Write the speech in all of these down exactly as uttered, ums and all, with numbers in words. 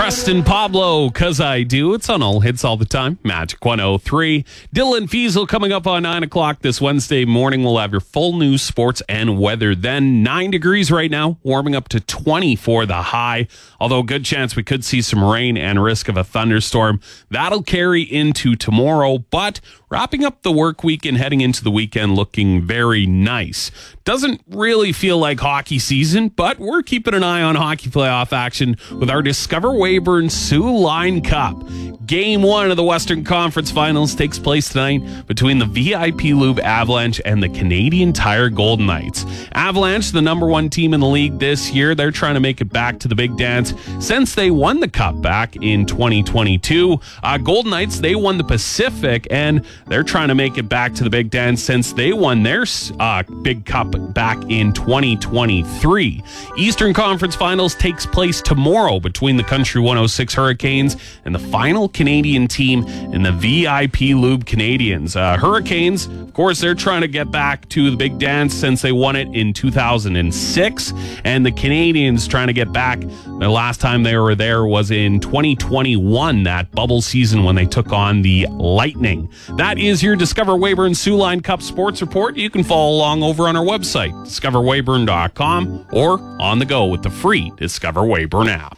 Preston Pablo, Cause I Do. It's on all hits all the time. Magic one oh three. Dylan Fiesel coming up on nine o'clock this Wednesday morning. We'll have your full news, sports, and weather. Then nine degrees right now, warming up to twenty for the high. Although a good chance we could see some rain and risk of a thunderstorm. That'll carry into tomorrow, but wrapping up the work week and heading into the weekend looking very nice. Doesn't really feel like hockey season, but we're keeping an eye on hockey playoff action with our Discover Weyburn Soo Line Cup. Game one of the Western Conference Finals takes place tonight between the V I P Lube Avalanche and the Canadian Tire Golden Knights. Avalanche, the number one team in the league this year, they're trying to make it back to the big dance since they won the cup back in twenty twenty-two. Uh, Golden Knights, they won the Pacific, and they're trying to make it back to the big dance since they won their uh, big cup back in twenty twenty-three. Eastern Conference Finals takes place tomorrow between the Country one oh six Hurricanes and the final Canadian team in the V I P Lube Canadians. Uh, Hurricanes, of course, they're trying to get back to the big dance since they won it in two thousand six, and the Canadians trying to get back. The last time they were there was in twenty twenty-one, that bubble season when they took on the Lightning. That is your Discover Weyburn Soo Line Cup Sports Report. You can follow along over on our website, discover weyburn dot com, or on the go with the free Discover Weyburn app.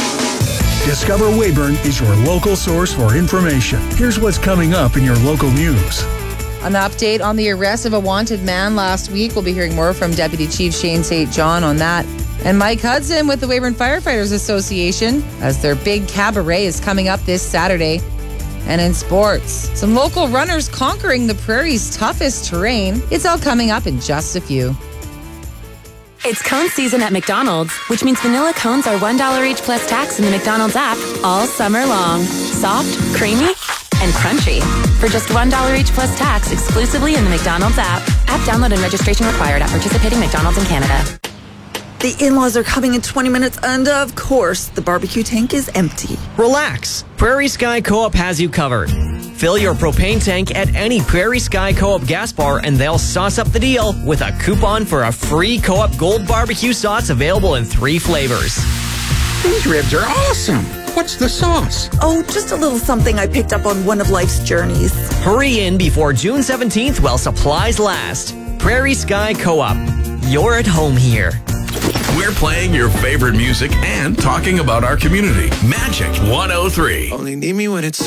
Discover Weyburn is your local source for information. Here's what's coming up in your local news. An update on the arrest of a wanted man last week. We'll be hearing more from Deputy Chief Shane Saint John on that. And Mike Hudson with the Weyburn Firefighters Association as their big cabaret is coming up this Saturday. And in sports, some local runners conquering the prairie's toughest terrain. It's all coming up in just a few. It's cone season at McDonald's, which means vanilla cones are one dollar each plus tax in the McDonald's app all summer long. Soft, creamy, and crunchy. For just one dollar each plus tax exclusively in the McDonald's app. App download and registration required at participating McDonald's in Canada. The in-laws are coming in twenty minutes, and of course, the barbecue tank is empty. Relax. Prairie Sky Co-op has you covered. Fill your propane tank at any Prairie Sky Co-op gas bar, and they'll sauce up the deal with a coupon for a free Co-op Gold barbecue sauce available in three flavors. These ribs are awesome. What's the sauce? Oh, just a little something I picked up on one of life's journeys. Hurry in before June seventeenth while supplies last. Prairie Sky Co-op. You're at home here. We're playing your favorite music and talking about our community. Magic one oh three. Only need me when it's